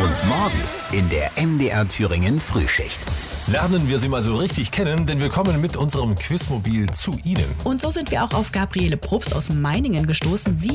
Und morgen in der MDR Thüringen Frühschicht. Lernen wir sie mal so richtig kennen, denn wir kommen mit unserem Quizmobil zu Ihnen. Und so sind wir auch auf Gabriele Probst aus Meiningen gestoßen. Sie